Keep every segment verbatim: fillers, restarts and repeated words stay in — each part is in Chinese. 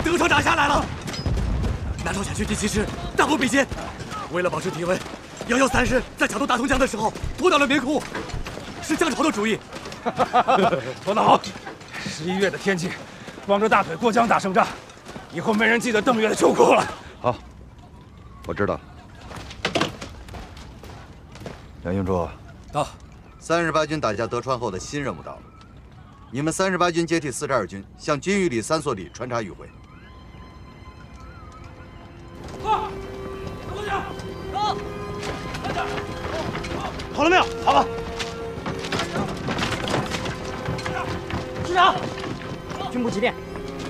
德川打下来了。南朝鲜军第七师大步比肩，为了保持体温，幺幺三师在抢夺大同江的时候脱掉了棉裤，是江潮的主意。 说得好，十一月的天气，光着大腿过江打胜仗，以后没人记得邓岳的秋裤了。 好，我知道。杨英柱， 到。 三十八军打下德川后的新任务到了，你们三十八军接替四十二军，向金隅里、三所里传察与会。 过，过去，走，快点， 好了没有？好了。 师长，军部急电。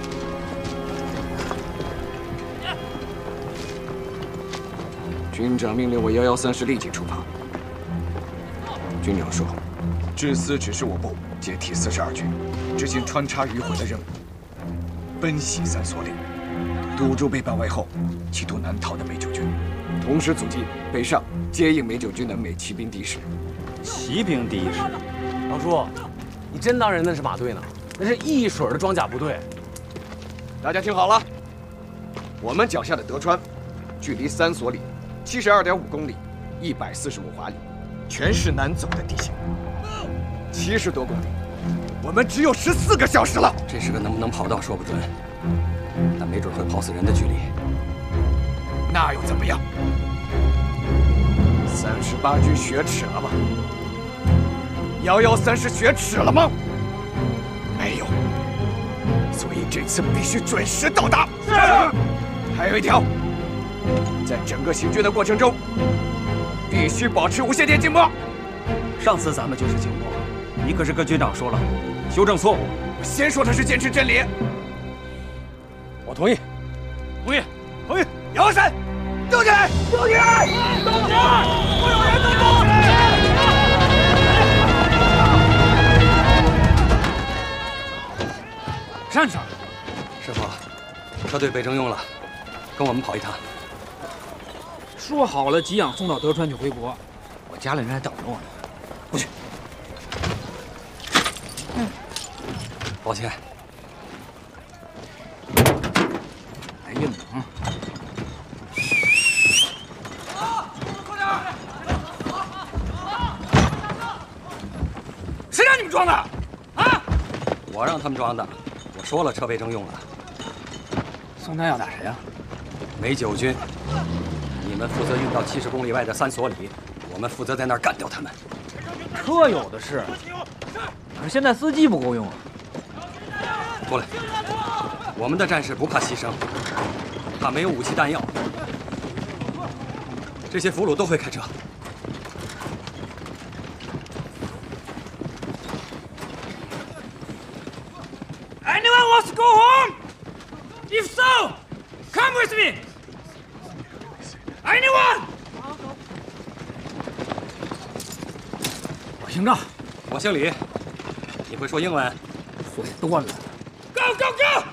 军长命令我幺幺三师立即出发。军长说，至司指示我部接替四十二军，执行穿插迂回的任务，奔袭三所里，堵住被包围后企图南逃的美九军，同时阻击北上接应美九军的美骑兵第一师。 骑兵第一师， 老叔，你真当人那是马队呢？那是一水的装甲部队。 大家听好了，我们脚下的德川，距离三所里七十二点五公里，一百四十五华里。全是难走的地形，七十多公里，我们只有十四个小时了。 这是个能不能跑到说不准，但没准会跑死人的距离。 那又怎么样？三十八军雪耻了吗？幺幺三师雪耻了吗？没有。所以这次必须准时到达。是。还有一条，在整个行军的过程中。必须保持无线电静默。 上次咱们就是静默，你可是跟军长说了，修正错误。 我先说他是坚持真理。 我同意， 同意，同意。 幺幺三，动起来！动起来！ 动起来！所有人都动起来！ 站上！ 师傅，车队被征用了，跟我们跑一趟。 说好了，给养送到德川去回国， 我家里人还等着我呢。过去。嗯，抱歉。 来硬的啊！ 快点！谁让你们装的？啊！ 我让他们装的。我说了，车被征用了。 宋丹要打谁啊？ 美九军。你们负责运到七十公里外的三所里，我们负责在那儿干掉他们。 车有的是，可是现在司机不够用啊。 过来，我们的战士不怕牺牲，怕没有武器弹药。这些俘虏都会开车。 Anyone wants to go home? If so, come with me. Anyone? 我姓赵， 我姓李，你会说英文？ 会多了。 Go go go!